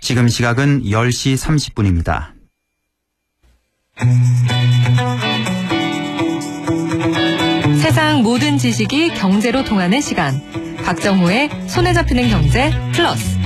지금 시각은 10시 30분입니다. 세상 모든 지식이 경제로 통하는 시간. 박정호의 손에 잡히는 경제 플러스.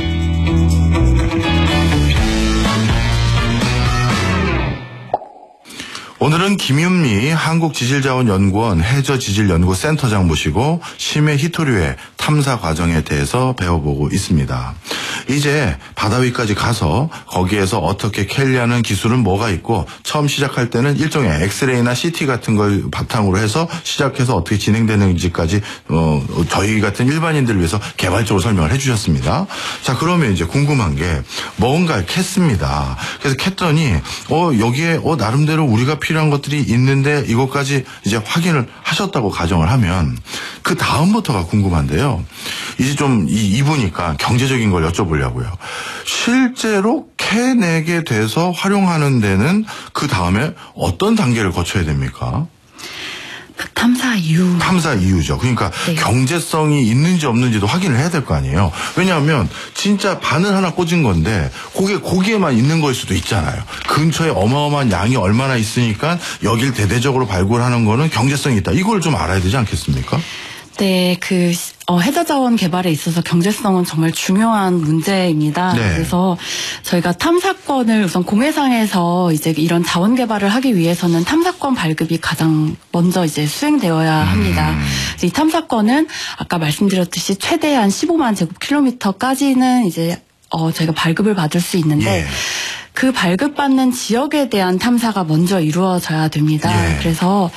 오늘은 김윤미 한국지질자원연구원 해저지질연구센터장 모시고 심해 히토류의 탐사 과정에 대해서 배워보고 있습니다. 이제 바다 위까지 가서 거기에서 어떻게 캘리하는 기술은 뭐가 있고 처음 시작할 때는 일종의 엑스레이나 CT 같은 걸 바탕으로 해서 시작해서 어떻게 진행되는지까지 저희 같은 일반인들을 위해서 개발적으로 설명을 해주셨습니다. 자, 그러면 이제 궁금한 게 뭔가를 캤습니다. 그래서 캤더니 여기에 나름대로 우리가 필요한 것들이 있는데 이것까지 이제 확인을 하셨다고 가정을 하면 그 다음부터가 궁금한데요. 이제 좀 이부니까 경제적인 걸 여쭤보려고요. 실제로 캐내게 돼서 활용하는 데는 그 다음에 어떤 단계를 거쳐야 됩니까? 탐사 이유죠. 그러니까 네. 경제성이 있는지 없는지도 확인을 해야 될 거 아니에요. 왜냐하면 진짜 바늘 하나 꽂은 건데 거기에만 있는 거일 수도 있잖아요. 근처에 어마어마한 양이 얼마나 있으니까 여길 대대적으로 발굴하는 거는 경제성이 있다. 이걸 좀 알아야 되지 않겠습니까? 네, 해저자원 개발에 있어서 경제성은 정말 중요한 문제입니다. 네. 그래서 저희가 탐사권을 우선 공해상에서 이제 이런 자원 개발을 하기 위해서는 탐사권 발급이 가장 먼저 이제 수행되어야 합니다. 이 탐사권은 아까 말씀드렸듯이 최대한 15만 제곱킬로미터까지는 이제 저희가 발급을 받을 수 있는데 그 발급받는 지역에 대한 탐사가 먼저 이루어져야 됩니다. 그래서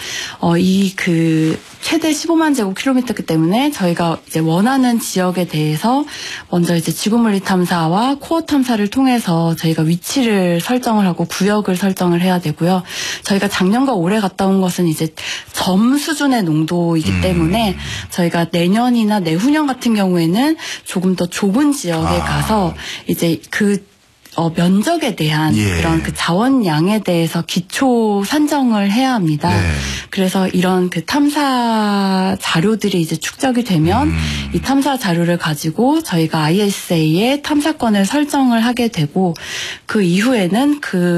최대 15만 제곱킬로미터이기 때문에 저희가 이제 원하는 지역에 대해서 먼저 이제 지구물리 탐사와 코어 탐사를 통해서 저희가 위치를 설정을 하고 구역을 설정을 해야 되고요. 저희가 작년과 올해 갔다 온 것은 이제 점 수준의 농도이기 때문에 저희가 내년이나 내후년 같은 경우에는 조금 더 좁은 지역에 가서 이제 면적에 대한 그런 그 자원량에 대해서 기초 산정을 해야 합니다. 그래서 이런 그 탐사 자료들이 이제 축적이 되면 이 탐사 자료를 가지고 저희가 ISA에 탐사권을 설정을 하게 되고 그 이후에는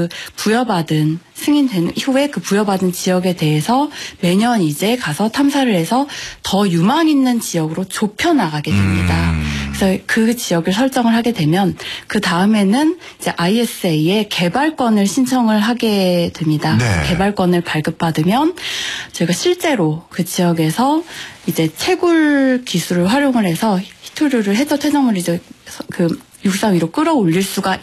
승인된 이후에 그 부여받은 지역에 대해서 매년 이제 가서 탐사를 해서 더 유망 있는 지역으로 좁혀나가게 됩니다. 그래서 그 지역을 설정을 하게 되면 그 다음에는 이제 ISA에 개발권을 신청을 하게 됩니다. 개발권을 발급받으면 저희가 실제로 그 지역에서 이제 채굴 기술을 활용을 해서 히토류를 해저 퇴적물을 이제 육상 위로 끌어올릴 수가